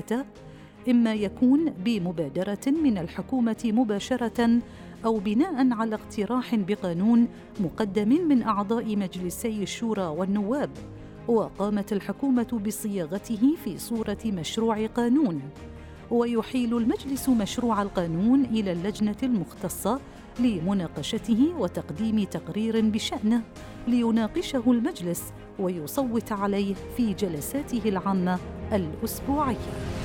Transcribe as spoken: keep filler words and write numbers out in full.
شتى، إما يكون بمبادرة من الحكومة مباشرة أو بناء على اقتراح بقانون مقدم من أعضاء مجلسي الشورى والنواب، وقامت الحكومة بصياغته في صورة مشروع قانون، ويحيل المجلس مشروع القانون إلى اللجنة المختصة لمناقشته وتقديم تقرير بشأنه ليناقشه المجلس ويصوت عليه في جلساته العامة الأسبوعية.